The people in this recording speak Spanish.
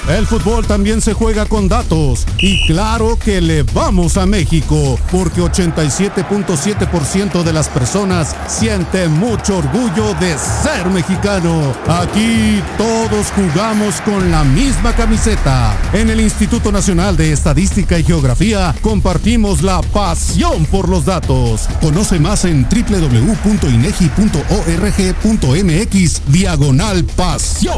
El fútbol también se juega con datos. Y claro que le vamos a México, porque 87.7% de las personas siente mucho orgullo de ser mexicano. Aquí todos jugamos con la misma camiseta. En el Instituto Nacional de Estadística y Geografía compartimos la pasión por los datos. Conoce más en www.inegi.org.mx/pasión.